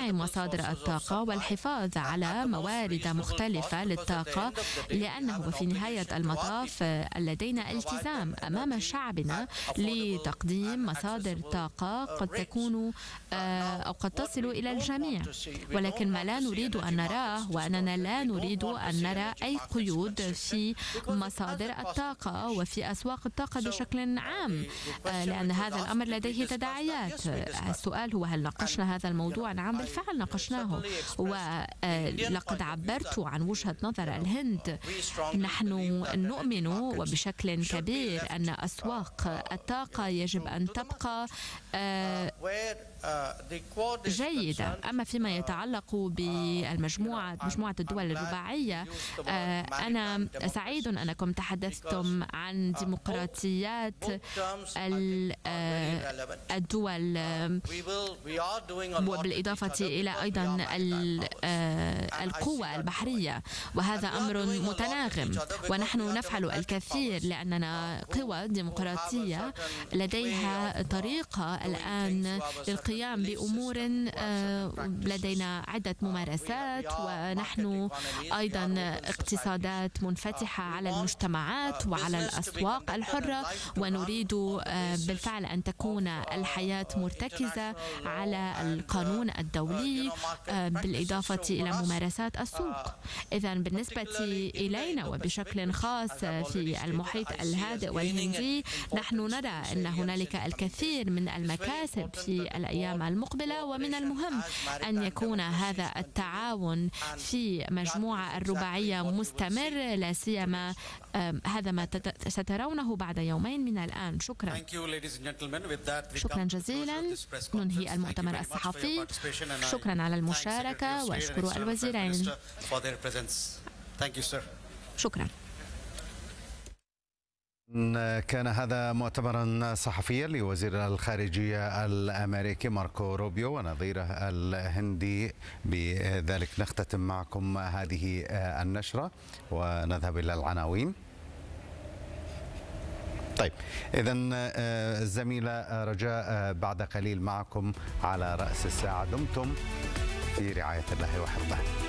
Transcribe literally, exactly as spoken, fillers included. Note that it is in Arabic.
تنويع مصادر الطاقة والحفاظ على موارد مختلفة للطاقة، لأنه في نهاية المطاف لدينا التزام أمام شعبنا لتقديم مصادر طاقة قد تكون أو قد تصل إلى الجميع. ولكن ما لا نريد أن نراه وأننا لا نريد أن نرى أي قيود في مصادر الطاقة وفي أسواق الطاقة بشكل عام، لأن هذا الأمر لديه تداعيات. السؤال هو هل ناقشنا هذا الموضوع؟ نعم بالفعل ناقشناه، ولقد عبرت عن وجهة نظر الهند. نحن نؤمن وبشكل كبير أن أسواق الطاقة يجب أن تبقى جيدة. أما فيما يتعلق بالمجموعة مجموعة الدول الرباعية، أنا سعيد أنكم تحدثتم عن ديمقراطيات الدول وبالإضافة إلى أيضا القوة البحرية، وهذا أمر متناغم ونحن نفعل الكثير لأننا قوى ديمقراطية لديها طريقة الآن للقيام بأمور. لدينا عدة ممارسات ونحن أيضا اقتصادات منفتحة على المجتمعات وعلى الأسواق الحرة، ونريد بالفعل أن تكون الحياة مرتكزة على القانون الدولي بالإضافة إلى ممارسات السوق. إذن بالنسبة إلينا وبشكل خاص في المحيط الهادئ والهندي، نحن نرى أن هنالك الكثير من المكاسب في الأيام المقبلة، ومن المهم أن يكون هذا التعاون في مجموعة الرباعية مستمر، لا سيما هذا ما سترونه بعد يومين من الآن. شكرا. شكرا جزيلا. ننهي المؤتمر الصحفي. شكرا على المشاركة وأشكر الوزيرين. شكرا. كان هذا مؤتمرا صحفيا لوزير الخارجية الأمريكي ماركو روبيو ونظيره الهندي. بذلك نختتم معكم هذه النشرة ونذهب إلى العناوين. طيب، إذن الزميلة رجاء بعد قليل معكم على رأس الساعة. دمتم في رعاية الله وحفظه.